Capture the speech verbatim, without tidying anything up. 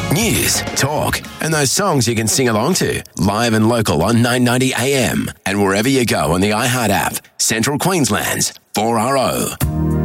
News, talk, and those songs you can sing along to. Live and local on nine ninety A M and wherever you go on the iHeart app. Central Queensland's four R O.